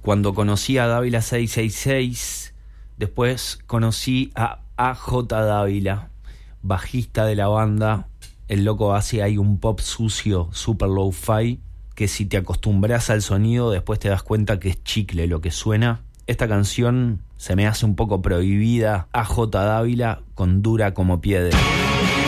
cuando conocí a Dávila 666, después conocí a AJ Dávila, bajista de la banda. El loco hace ahí un pop sucio, super low-fi, que si te acostumbras al sonido, después te das cuenta que es chicle lo que suena. Esta canción se me hace un poco prohibida. AJ Dávila con Dura como piedra.